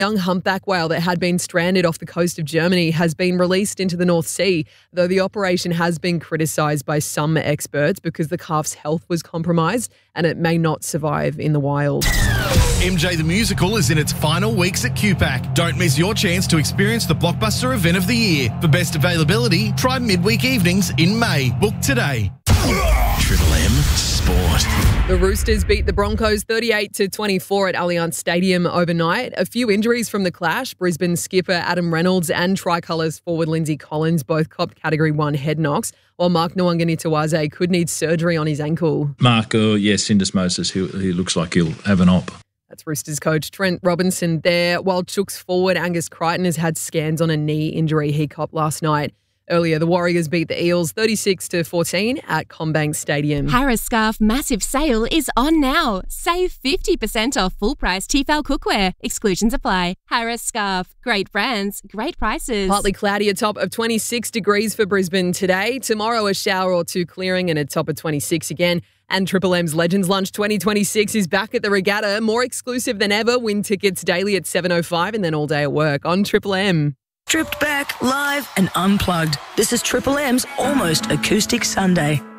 Young humpback whale that had been stranded off the coast of Germany has been released into the North Sea, though the operation has been criticised by some experts because the calf's health was compromised and it may not survive in the wild. MJ the Musical is in its final weeks at QPAC. Don't miss your chance to experience the blockbuster event of the year. For best availability, try midweek evenings in May. Book today. Triple M Sport. The Roosters beat the Broncos 38-24 at Allianz Stadium overnight. A few injuries from the clash. Brisbane skipper Adam Reynolds and Tricolours forward Lindsay Collins both copped Category 1 head knocks, while Mark Nwangani-Tawaze could need surgery on his ankle. Mark, syndesmosis. He looks like he'll have an op. That's Roosters coach Trent Robinson there, while Chooks forward Angus Crichton has had scans on a knee injury he copped last night. Earlier, the Warriors beat the Eels 36-14 at CommBank Stadium. Harris Scarf massive sale is on now. Save 50% off full price Tefal cookware. Exclusions apply. Harris Scarf. Great brands, great prices. Partly cloudy, a top of 26 degrees for Brisbane today. Tomorrow, a shower or two clearing and a top of 26 again. And Triple M's Legends Lunch 2026 is back at the Regatta. More exclusive than ever. Win tickets daily at 7:05 and then all day at work on Triple M. Stripped back, live and unplugged. This is Triple M's Almost Acoustic Sunday.